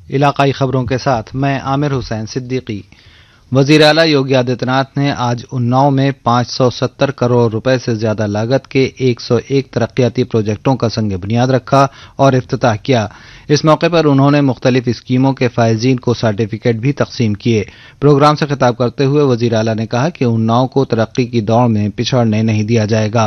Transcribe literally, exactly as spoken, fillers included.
इलाकाई खबरों के साथ मैं आमिर हुसैन सिद्दीकी। वजीर आला योगी आदित्यनाथ ने आज उन्नाव में पाँच सौ सत्तर करोड़ रुपए से ज्यादा लागत के एक सौ एक तरक्याती प्रोजेक्टों का संग बुनियाद रखा और इफ्तिताह किया। इस मौके पर उन्होंने मुख्तलिफ स्कीमों के फायजीन को सर्टिफिकेट भी तकसीम किए। प्रोग्राम से खिताब करते हुए वजीर आला ने कहा कि उन्नाव को तरक्की की दौड़ में पिछड़ने नहीं दिया जाएगा।